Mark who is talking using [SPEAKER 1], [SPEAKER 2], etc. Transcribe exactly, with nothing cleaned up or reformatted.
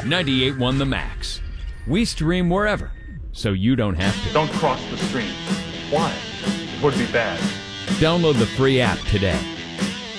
[SPEAKER 1] ninety-eight point one The Max. We stream wherever, so you don't have to.
[SPEAKER 2] Don't cross the stream. Why? It would be bad.
[SPEAKER 1] Download the free app today.